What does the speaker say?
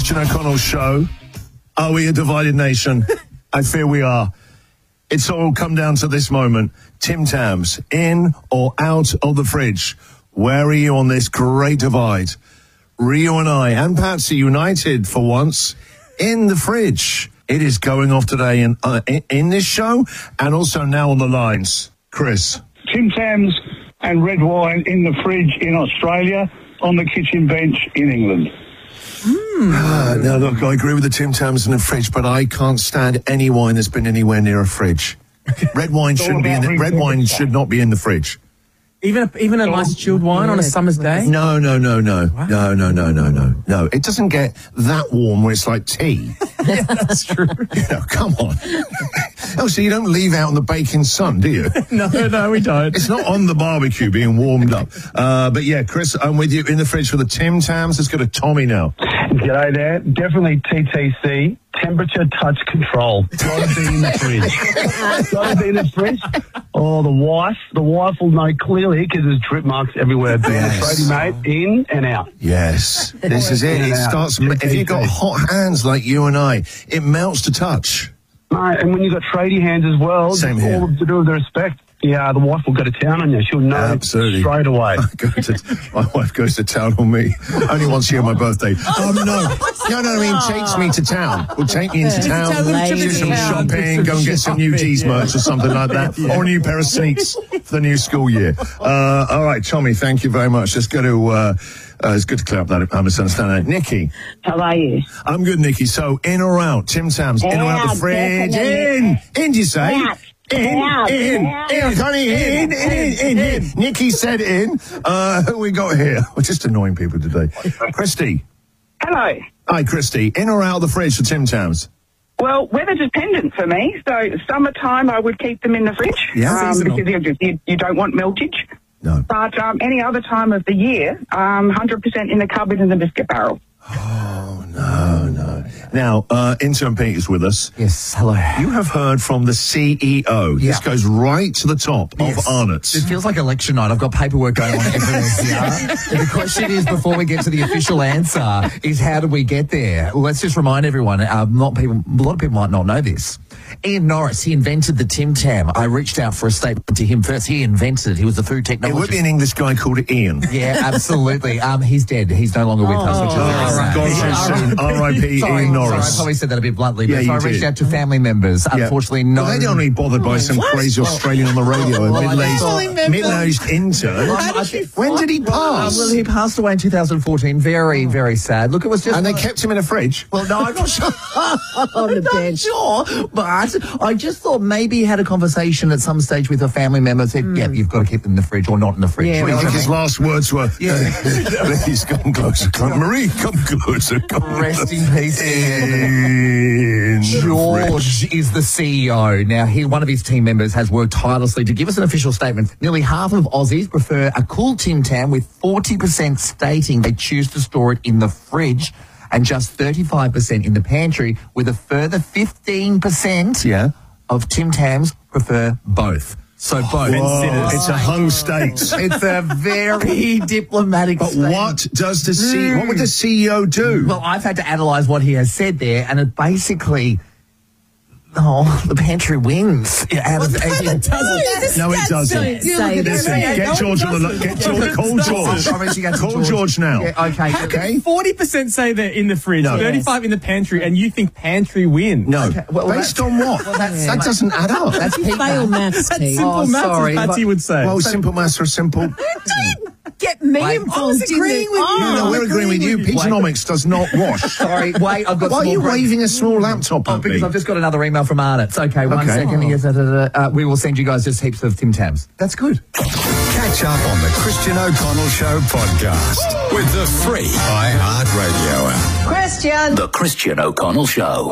Christian O'Connell Show. Are we a divided nation? I fear we are. It's all come down to this moment. Tim Tams, in or out of the fridge? Where are you on this great divide? Rio and I, and Patsy, united for once, in the fridge. It is going off today in this show, and also now on the lines. Chris. Tim Tams and red wine in the fridge in Australia, on the kitchen bench in England. Now, look, I agree with the Tim Tams in the fridge, but I can't stand any wine that's been anywhere near a fridge. Red wine shouldn't be in the, red wine should not be in the fridge. Even a nice chilled wine on a summer's day? No. No. It doesn't get that warm where it's like tea. Yeah, that's true. Come on. Oh, so you don't leave out in the baking sun, do you? No, we don't. It's not on the barbecue being warmed up. But yeah, Chris, I'm with you in the fridge for the Tim Tams. Let's go to Tommy now. G'day there. Definitely TTC. Temperature touch control. Gotta be in the fridge. Gotta be in the fridge. Oh, the wife will know clearly because there's drip marks everywhere. Being a tradie mate, in and out. Yes, this is it. It starts. If you've got hot hands like you and I, it melts to touch. Mate, and when you've got tradie hands as well, same here. All to do with the respect. Yeah, the wife will go to town on you. She'll know absolutely straight away. My wife goes to town on me only once a year on my birthday. Takes me to town. Will take me into town, do some shopping, go and get some new G's merch or something like that, or a new pair of seats for the new school year. All right, Tommy, thank you very much. Let's go to. It's good to clear up that misunderstanding. Nikki. How are you? I'm good, Nikki. So, in or out? Tim Tams, in or out the fridge? Definitely. In, do you say? Out. In. Nikki said in. Who we got here? We're just annoying people today. Christy. Hello. Hi, Christy. In or out of the fridge for Tim Tams? Well, weather dependent for me. So, summertime, I would keep them in the fridge. Yeah, because you don't want meltage. No. But any other time of the year, 100% in the cupboard in the biscuit barrel. Oh, no. Now, Intern Pete is with us. Yes, hello. You have heard from the CEO. Yeah. This goes right to the top of Arnott's. It feels like election night. I've got paperwork going on everywhere. The question is, before we get to the official answer, is how do we get there? Well, let's just remind everyone, a lot of people might not know this. Ian Norris, he invented the Tim Tam. I reached out for a statement to him first. He invented it. He was the food technologist. It would be an English guy called Ian. Yeah, absolutely. He's dead. He's no longer with us, which is very sad. God so soon. R.I.P. Ian Norris. Sorry, I probably said that a bit bluntly, but Yeah, so I reached out to family members. Yeah. Unfortunately, no. Well, they don't really bothered by some crazy Australian on the radio, a middle-aged intern. When did he pass? Well, he passed away in 2014. Very, very sad. Look, it was just... And they kept him in a fridge? Well, no, I'm not sure. On the I'm not sure, but I just thought maybe he had a conversation at some stage with a family member, said, yeah, you've got to keep them in the fridge or not in the fridge. Yeah, What do you think his last words were? Please come closer. Marie, come closer. Rest in peace. In George is the CEO. Now, one of his team members has worked tirelessly to give us an official statement. Nearly half of Aussies prefer a cool Tim Tam, with 40% stating they choose to store it in the fridge, and just 35% in the pantry, with a further 15% of Tim Tams prefer both. So both. It's a hung state. It's a very diplomatic But statement. what does the CEO? What would the CEO do? Well, I've had to analyse what he has said there, and it basically... the pantry wins. No, it doesn't. Listen, get George on the call George. Call George now. Yeah, okay. 40% say they're in the fridge, No. 35 in the pantry, and you think pantry win. No. Okay, well, Based on what? That doesn't add up. That's Fail maths, Pete. Simple maths, sorry, as Patsy would say. Well, simple maths are simple. Get me Wait, involved. I was agreeing with you. No, we're agreeing with you. Peteonomics does not wash. Sorry, wait, I've got Why are some you more waving a small laptop at because me? I've just got another email from Arnott's. Okay, one second. Yes, we will send you guys just heaps of Tim Tams. That's good. Catch up on the Christian O'Connell Show podcast with the free iHeartRadio app. Christian. The Christian O'Connell Show.